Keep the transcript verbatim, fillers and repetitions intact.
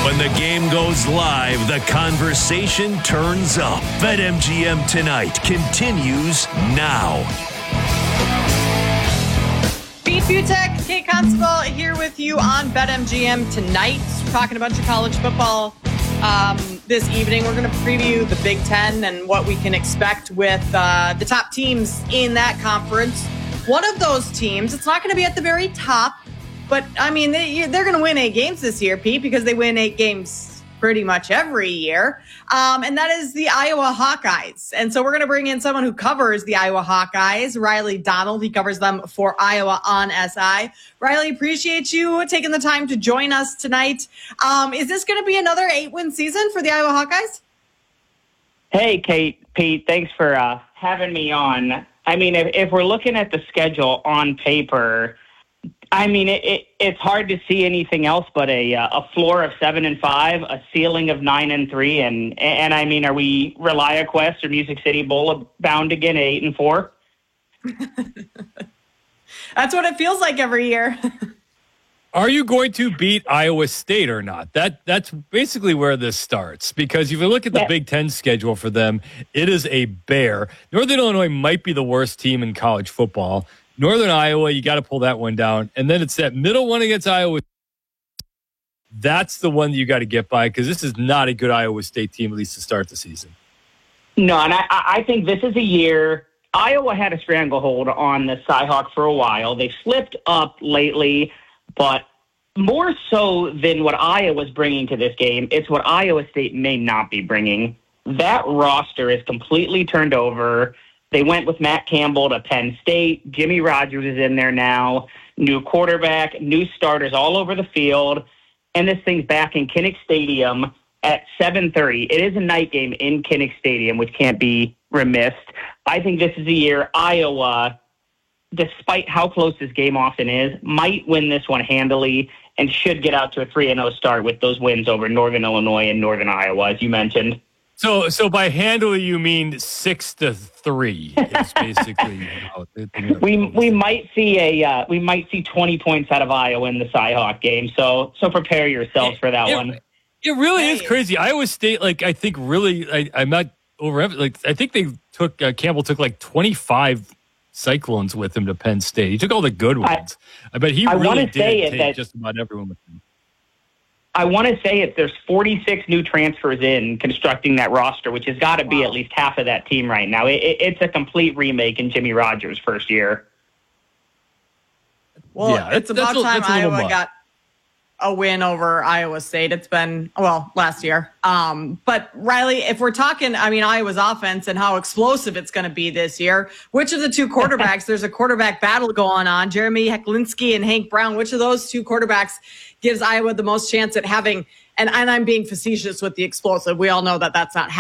When the game goes live, the conversation turns up. BetMGM Tonight continues now. Pete Butek, Kate Constable here with you on BetMGM Tonight. We're talking a bunch of college football um, this evening. We're going to preview the Big Ten and what we can expect with uh, the top teams in that conference. One of those teams, it's not going to be at the very top, but, I mean, they, they're going to win eight games this year, Pete, because they win eight games pretty much every year. Um, and that is the Iowa Hawkeyes. And so we're going to bring in someone who covers the Iowa Hawkeyes, Riley Donald. He covers them for Iowa on S I. Riley, appreciate you taking the time to join us tonight. Um, is this going to be another eight-win season for the Iowa Hawkeyes? Hey, Kate, Pete, thanks for uh, having me on. I mean, if, if we're looking at the schedule on paper, I mean, it, it, it's hard to see anything else but a uh, a floor of seven and five, a ceiling of nine and three, and and I mean, are we ReliaQuest or Music City Bowl bound again at eight and four? That's what it feels like every year. Are you going to beat Iowa State or not? That that's basically where this starts, because if you look at the yeah. Big Ten schedule for them, it is a bear. Northern Illinois might be the worst team in college football. Northern Iowa, you got to pull that one down. And then it's that middle one against Iowa. That's the one that you got to get by, because this is not a good Iowa State team, at least to start the season. No, and I, I think this is a year. Iowa had a stranglehold on the Cyhawks for a while. They've slipped up lately, but more so than what Iowa's bringing to this game, it's what Iowa State may not be bringing. That roster is completely turned over. They went with Matt Campbell to Penn State. Jimmy Rogers is in there now. New quarterback, new starters all over the field. And this thing's back in Kinnick Stadium at seven thirty. It is a night game in Kinnick Stadium, which can't be remissed. I think this is a year Iowa, despite how close this game often is, might win this one handily and should get out to a three and oh start with those wins over Northern Illinois and Northern Iowa, as you mentioned. So, so by handily, you mean six to three? Is basically. You know, the, the, we we might see a uh, we might see twenty points out of Iowa in the Cyhawk game. So so prepare yourselves it, for that it, one. It really is crazy. Iowa State, like I think, really, I, I'm not over. Like I think they took uh, Campbell took like twenty-five Cyclones with him to Penn State. He took all the good ones. I, I bet he I really did say take that, just about everyone with him. I want to say it. There's forty-six new transfers in constructing that roster, which has got to be wow. at least half of that team right now. It, it, it's a complete remake in Jimmy Rogers' first year. Well, yeah, it's about a, time Iowa much. got a win over Iowa State. It's been, well, last year. Um, but, Riley, if we're talking, I mean, Iowa's offense and how explosive it's going to be this year, which of the two quarterbacks, there's a quarterback battle going on, Jeremy Hecklinski and Hank Brown, which of those two quarterbacks gives Iowa the most chance at having, and, and I'm being facetious with the explosive. We all know that that's not